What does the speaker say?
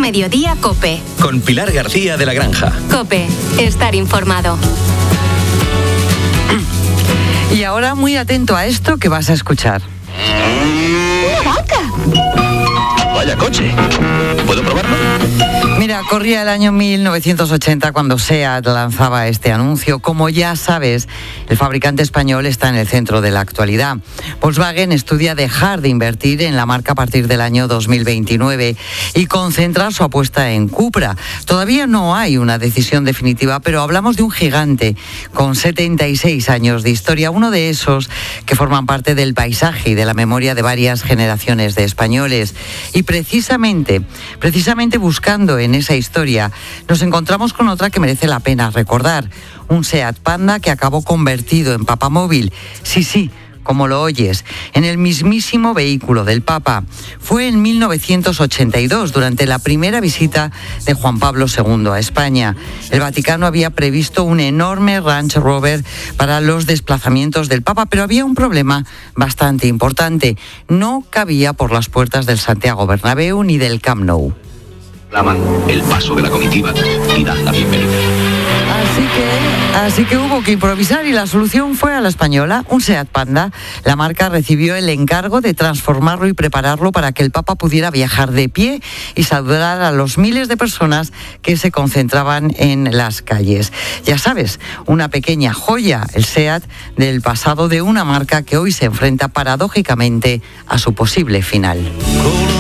Mediodía COPE. Con Pilar García de la Granja. COPE. Estar informado. Y ahora muy atento a esto que vas a escuchar. ¡Una vaca! Vaya coche. ¿Puedo probarlo? Mira, corría el año 1980 cuando SEAT lanzaba este anuncio. Como ya sabes, el fabricante español está en el centro de la actualidad. Volkswagen estudia dejar de invertir en la marca a partir del año 2029 y concentrar su apuesta en Cupra. Todavía no hay una decisión definitiva, pero hablamos de un gigante con 76 años de historia, uno de esos que forman parte del paisaje y de la memoria de varias generaciones de españoles. Y precisamente buscando en esa historia, nos encontramos con otra que merece la pena recordar. Un SEAT Panda que acabó convertido en papamóvil. Sí, como lo oyes, en el mismísimo vehículo del Papa. Fue en 1982, durante la primera visita de Juan Pablo II a España. El Vaticano había previsto un enorme Range Rover para los desplazamientos del Papa, pero había un problema bastante importante. No cabía por las puertas del Santiago Bernabéu ni del Camp Nou. El paso de la comitiva y dan la bienvenida. Así que hubo que improvisar y la solución fue a la española, un SEAT Panda. La marca recibió el encargo de transformarlo y prepararlo para que el Papa pudiera viajar de pie y saludar a los miles de personas que se concentraban en las calles. Ya sabes, una pequeña joya, el SEAT del pasado de una marca que hoy se enfrenta paradójicamente a su posible final.